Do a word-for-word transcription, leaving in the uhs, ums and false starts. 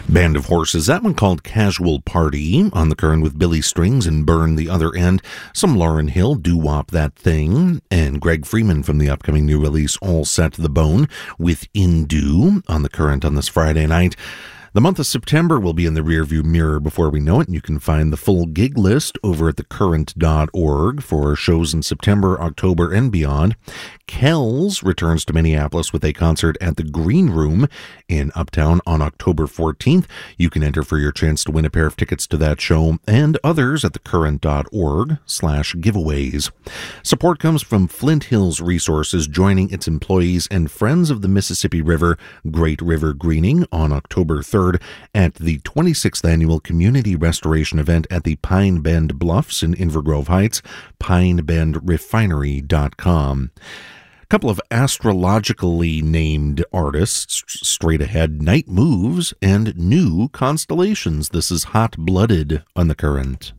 Band of Horses, that one called Casual Party, on the Current with Billy Strings and Burn the Other End. Some Lauryn Hill, Doo-Wop That Thing, and Greg Freeman from the upcoming new release All Set to the Bone with Indu on the Current on this Friday night. The month of September will be in the rearview mirror before we know it, and you can find the full gig list over at the current dot org for shows in September, October, and beyond. Kells returns to Minneapolis with a concert at the Green Room in Uptown on October fourteenth. You can enter for your chance to win a pair of tickets to that show and others at the current dot org slash giveaways. Support comes from Flint Hills Resources, joining its employees and Friends of the Mississippi River Great River Greening on October third at the twenty-sixth Annual Community Restoration Event at the Pine Bend Bluffs in Invergrove Heights, pine bend refinery dot com. A couple of astrologically named artists straight ahead: Night Moves and New Constellations. This is Hot Blooded on the Current.